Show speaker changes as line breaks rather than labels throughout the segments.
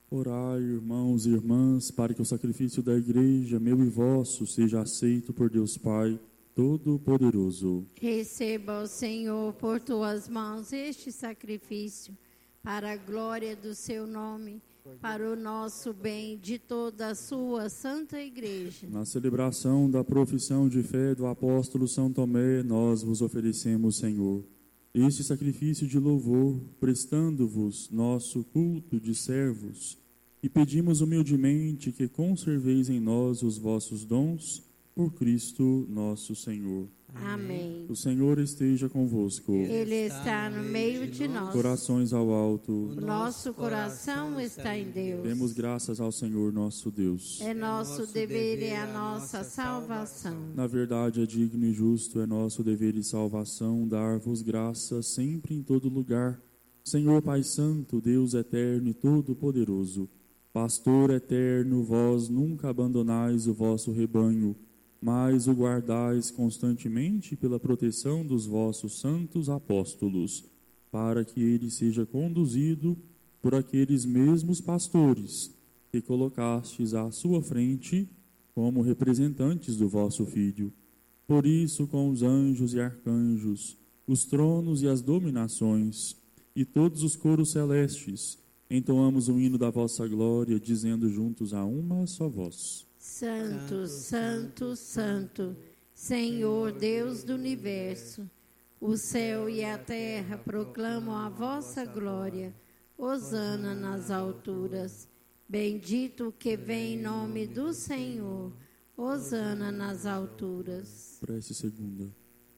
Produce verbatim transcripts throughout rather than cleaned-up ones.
Orai, irmãos e irmãs, para que o sacrifício da Igreja, meu e vosso, seja aceito por Deus Pai Todo-Poderoso.
Receba, ó Senhor, por tuas mãos este sacrifício, para a glória do seu nome, para o nosso bem de toda a sua santa Igreja.
Na celebração da profissão de fé do apóstolo São Tomé, nós vos oferecemos, Senhor, este sacrifício de louvor, prestando-vos nosso culto de servos, e pedimos humildemente que conserveis em nós os vossos dons, por Cristo nosso Senhor.
Amém.
O Senhor esteja convosco.
Ele está no meio de nós.
Corações ao alto.
O nosso coração está em Deus.
Demos graças ao Senhor nosso Deus.
É nosso dever e a nossa salvação.
Na verdade, é digno e justo, é nosso dever e salvação dar-vos graças sempre em todo lugar. Senhor Pai Santo, Deus eterno e todo-poderoso, Pastor eterno, vós nunca abandonais o vosso rebanho, mas o guardais constantemente pela proteção dos vossos santos apóstolos, para que ele seja conduzido por aqueles mesmos pastores que colocastes à sua frente como representantes do vosso Filho. Por isso, com os anjos e arcanjos, os tronos e as dominações, e todos os coros celestes, entoamos o hino da vossa glória, dizendo juntos a uma só voz:
Santo, Santo, Santo, Senhor Deus do Universo, o céu e a terra proclamam a vossa glória. Hosana nas alturas. Bendito o que vem em nome do Senhor. Hosana nas alturas.
Prece segunda.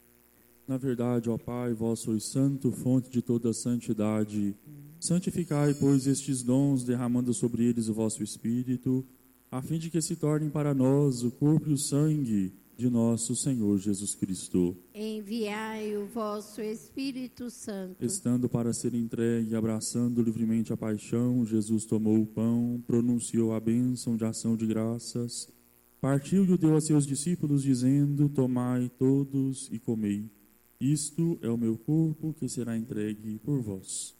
Na verdade, ó Pai, vós sois santo, fonte de toda santidade. Santificai, pois, estes dons, derramando sobre eles o vosso Espírito, a fim de que se tornem para nós o corpo e o sangue de nosso Senhor Jesus Cristo.
Enviai o vosso Espírito Santo.
Estando para ser entregue, abraçando livremente a paixão, Jesus tomou o pão, pronunciou a bênção de ação de graças, partiu e o deu a seus discípulos, dizendo: Tomai todos e comei. Isto é o meu corpo que será entregue por vós.